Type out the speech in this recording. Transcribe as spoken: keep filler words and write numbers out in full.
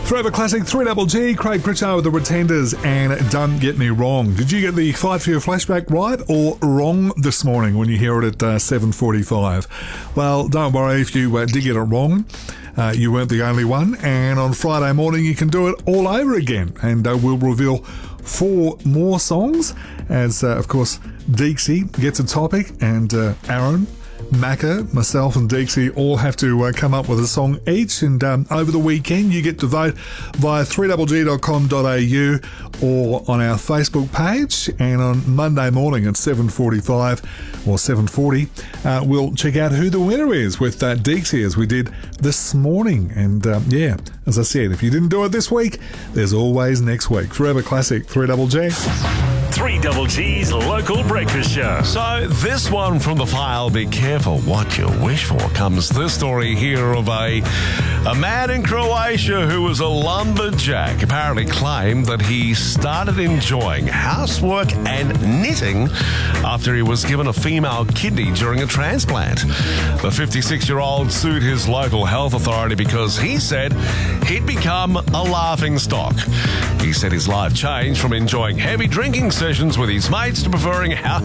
Forever Classic, three Double G, Craig Pritchard with the Pretenders and Don't Get Me Wrong. Did you get the Fight for Your Flashback right or wrong this morning when you hear it at uh, seven forty-five? Well, don't worry if you uh, did get it wrong. Uh, you weren't the only one. And on Friday morning, you can do it all over again. And uh, we'll reveal four more songs as, uh, of course, Deeksy gets a topic and uh, Aaron, Macca, myself and Deeksy all have to uh, come up with a song each, and um, over the weekend you get to vote via three double g dot com dot a u or on our Facebook page, and on Monday morning at seven forty-five or seven forty uh, we'll check out who the winner is with uh, Deeksy as we did this morning. And um, yeah, as I said, if you didn't do it this week, there's always next week. Forever Classic, three Double G. three Double G's local breakfast show. So this one from the file, be careful what you wish for, comes this story here of a, a man in Croatia who was a lumberjack apparently claimed that he started enjoying housework and knitting after he was given a female kidney during a transplant. The fifty-six-year-old sued his local health authority because he said he'd become a laughing stock. He said his life changed from enjoying heavy drinking sessions with his mates to preferring house